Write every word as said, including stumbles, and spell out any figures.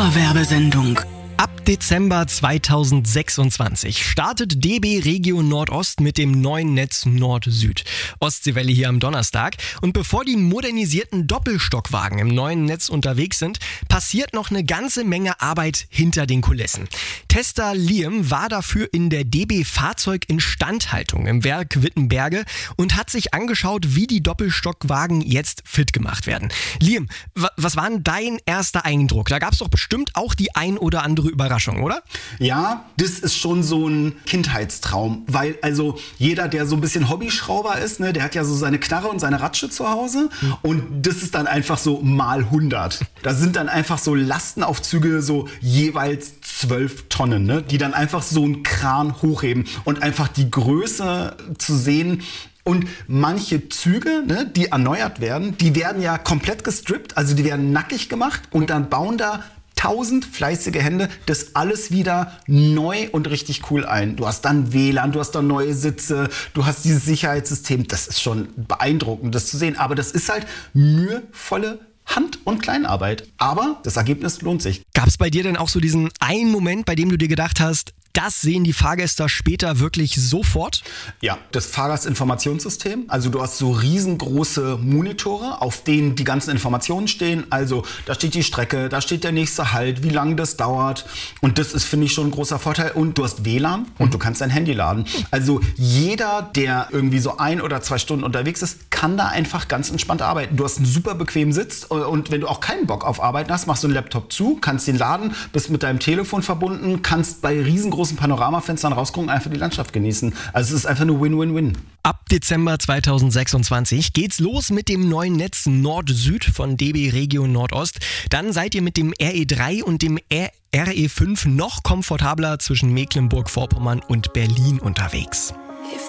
Dauerwerbesendung. Ab Dezember zweitausendsechsundzwanzig startet D B Regio Nordost mit dem neuen Netz Nord-Süd. Ostseewelle hier am Donnerstag. Und bevor die modernisierten Doppelstockwagen im neuen Netz unterwegs sind, passiert noch eine ganze Menge Arbeit hinter den Kulissen. Tester Liam war dafür in der D B Fahrzeug-Instandhaltung im Werk Wittenberge und hat sich angeschaut, wie die Doppelstockwagen jetzt fit gemacht werden. Liam, wa- was war denn dein erster Eindruck? Da gab es doch bestimmt auch die ein oder andere Überraschung, oder? Ja, das ist schon so ein Kindheitstraum, weil also jeder, der so ein bisschen Hobbyschrauber ist, ne, der hat ja so seine Knarre und seine Ratsche zu Hause und das ist dann einfach so mal hundert. Da sind dann einfach so Lastenaufzüge so jeweils zwölf Tonnen, ne, die dann einfach so einen Kran hochheben und einfach die Größe zu sehen. Und manche Züge, ne, die erneuert werden, die werden ja komplett gestrippt, also die werden nackig gemacht und dann bauen da tausend fleißige Hände das alles wieder neu und richtig cool ein. Du hast dann W L A N, du hast dann neue Sitze, du hast dieses Sicherheitssystem. Das ist schon beeindruckend, das zu sehen. Aber das ist halt mühevolle Hand- und Kleinarbeit. Aber das Ergebnis lohnt sich. Gab es bei dir denn auch so diesen einen Moment, bei dem du dir gedacht hast, das sehen die Fahrgäste später wirklich sofort? Ja, das Fahrgastinformationssystem. Also du hast so riesengroße Monitore, auf denen die ganzen Informationen stehen. Also da steht die Strecke, da steht der nächste Halt, wie lange das dauert. Und das ist, finde ich, schon ein großer Vorteil. Und du hast W L A N und du kannst dein Handy laden. Also jeder, der irgendwie so ein oder zwei Stunden unterwegs ist, kann da einfach ganz entspannt arbeiten. Du hast einen super bequemen Sitz und wenn du auch keinen Bock auf Arbeiten hast, machst du einen Laptop zu, kannst den laden, bist mit deinem Telefon verbunden, kannst bei riesengroßen Panoramafenstern rausgucken, einfach die Landschaft genießen. Also es ist einfach eine Win-Win-Win. Ab Dezember zweitausendsechsundzwanzig geht's los mit dem neuen Netz Nord-Süd von D B Regio Nordost. Dann seid ihr mit dem R E drei und dem R E fünf noch komfortabler zwischen Mecklenburg-Vorpommern und Berlin unterwegs.